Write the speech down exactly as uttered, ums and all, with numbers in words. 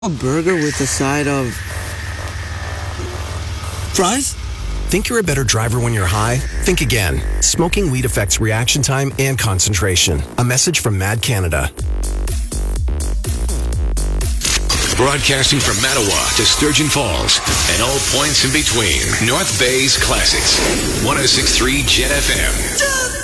A burger with a side of fries? Think you're a better driver when you're high? Think again. Smoking weed affects reaction time and concentration. A message from Mad Canada. Broadcasting from Mattawa to Sturgeon Falls and all points in between. North Bay's Classics. one oh six point three Jet F M.